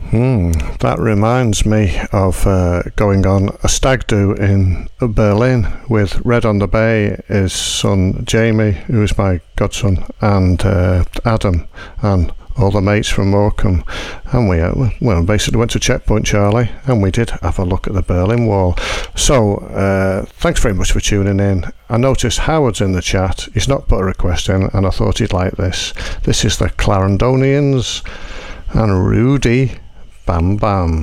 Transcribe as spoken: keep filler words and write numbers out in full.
Hmm, that reminds me of uh, going on a stag do in Berlin with Red on the Bay, his son Jamie, who is my godson, and uh, Adam, and all the mates from Morecambe. And we uh, well, basically went to Checkpoint Charlie, and we did have a look at the Berlin Wall. So, uh, thanks very much for tuning in. I noticed Howard's in the chat. He's not put a request in, and I thought he'd like this. This is the Clarendonians and Rudy Bam Bam.